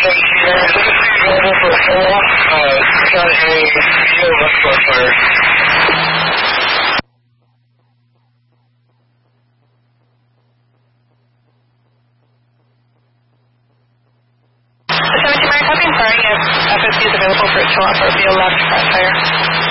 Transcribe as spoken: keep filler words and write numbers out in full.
seventeen Marine, copy and sorry, if F S C is available for it to offer via left crossfire.